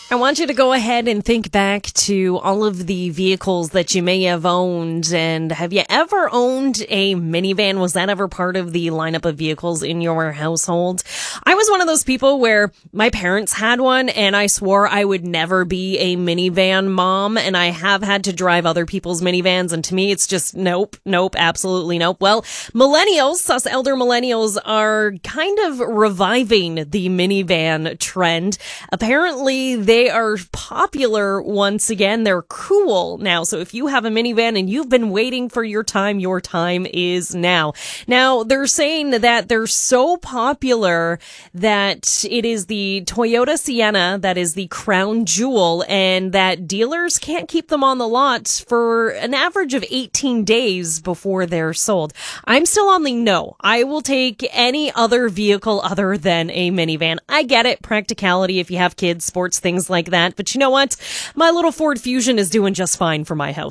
I want you to go ahead and think back to all of the vehicles that you may have owned. And have you ever owned a minivan? Was that ever part of the lineup of vehicles in your household? I was one of those people where my parents had one and I swore I would never be a minivan mom. And I have had to drive other people's minivans. And to me, it's just nope, absolutely nope. Well, millennials, us elder millennials, are kind of reviving the minivan trend. Apparently, they are popular once again. They're cool now. So if you have a minivan and you've been waiting for your time is now. Now, they're saying that they're so popular that it is the Toyota Sienna that is the crown jewel, and that dealers can't keep them on the lot for an average of 18 days before they're sold. I'm still on the no. I will take any other vehicle other than a minivan. I get it. Practicality if you have kids, sports, things like that. But you know what? My little Ford Fusion is doing just fine for my house.